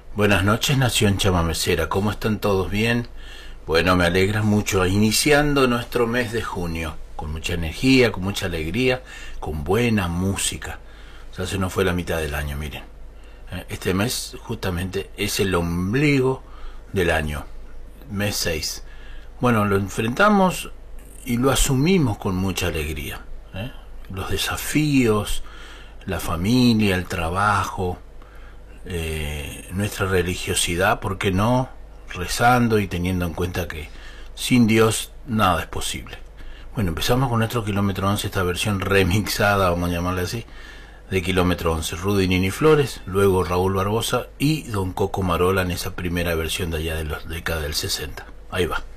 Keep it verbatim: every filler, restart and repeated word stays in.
Buenas noches, Nación Chamamecera. ¿Cómo están todos? ¿Bien? Bueno, me alegra mucho. Iniciando nuestro mes de junio, con mucha energía, con mucha alegría, con buena música. Ya se nos fue la mitad del año, miren. Este mes justamente es el ombligo del año, mes seis. Bueno, lo enfrentamos y lo asumimos con mucha alegría. ¿eh? Los desafíos, la familia, el trabajo, eh, nuestra religiosidad, ¿por qué no? Rezando y teniendo en cuenta que sin Dios nada es posible. Bueno, empezamos con nuestro Kilómetro once, esta versión remixada, vamos a llamarla así, de Kilómetro once. Rudy Nini Flores, luego Raúl Barbosa y Don Coco Marola en esa primera versión de allá de la década del sesenta. Ahí va.